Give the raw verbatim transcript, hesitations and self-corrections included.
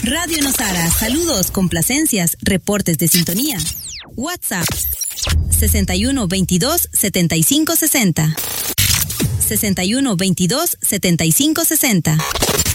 Radio Nosara, saludos, complacencias, reportes de sintonía. WhatsApp sesenta y uno veintidós setenta y cinco sesenta. sesenta y uno veintidós setenta y cinco sesenta.